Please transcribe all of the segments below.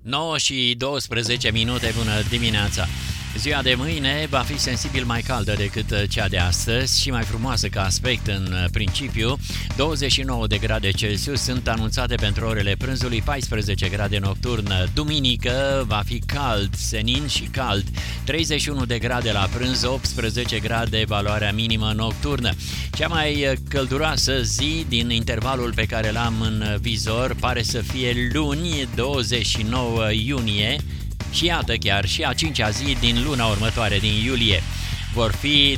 9 și 12 minute, bună dimineața! Ziua de mâine va fi sensibil mai caldă decât cea de astăzi și mai frumoasă ca aspect în principiu. 29 de grade Celsius sunt anunțate pentru orele prânzului, 14 grade nocturn. Duminică va fi cald, senin și cald. 31 de grade la prânz, 18 grade valoarea minimă nocturnă. Cea mai călduroasă zi din intervalul pe care l-am în vizor pare să fie luni, 29 iunie. Și iată chiar și a 5-a zi din luna următoare, din iulie. Vor fi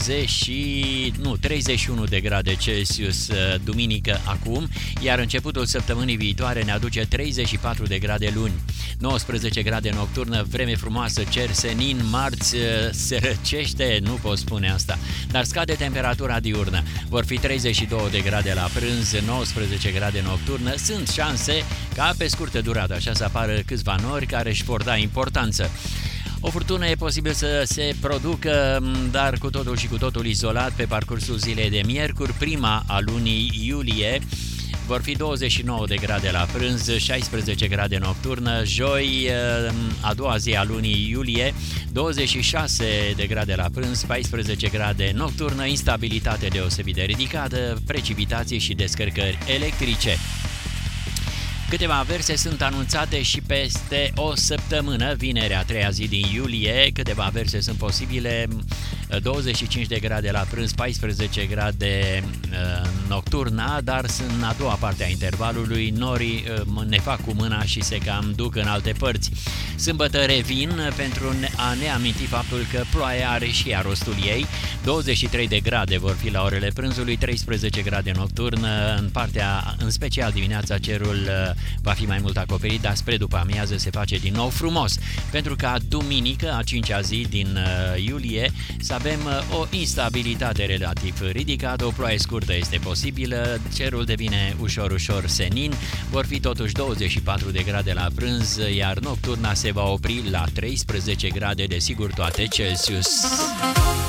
31 de grade Celsius duminică acum, iar începutul săptămânii viitoare ne aduce 34 de grade luni. 19 grade nocturnă, vreme frumoasă, cer senin, marți se răcește, nu pot spune asta, dar scade temperatura diurnă. Vor fi 32 de grade la prânz, 19 grade nocturnă, sunt șanse ca pe scurtă durată așa să apară câțiva nori care își vor da importanță. O furtună e posibil să se producă, dar cu totul și cu totul izolat pe parcursul zilei de miercuri, prima a lunii iulie. Vor fi 29 de grade la prânz, 16 grade nocturnă, joi, a doua zi a lunii iulie, 26 de grade la prânz, 14 grade nocturnă, instabilitate deosebit de ridicată, precipitații și descărcări electrice. Câteva averse sunt anunțate și peste o săptămână, vinerea, a treia zi din iulie. Câteva averse sunt posibile, 25 de grade la prânz, 14 grade nocturna, dar sunt în a doua parte a intervalului. Norii ne fac cu mâna și se cam duc în alte părți. Sâmbătă revin pentru a ne aminti faptul că ploaia are și ea rostul ei. 23 de grade vor fi la orele prânzului, 13 grade nocturn, în special dimineața cerul va fi mai mult acoperit, dar spre după amiază se face din nou frumos, pentru ca duminică, a 5-a zi din iulie, să avem o instabilitate relativ ridicată, o ploaie scurtă este posibilă, cerul devine ușor senin, vor fi totuși 24 de grade la prânz, iar nocturna se va opri la 13 grade, desigur toate Celsius.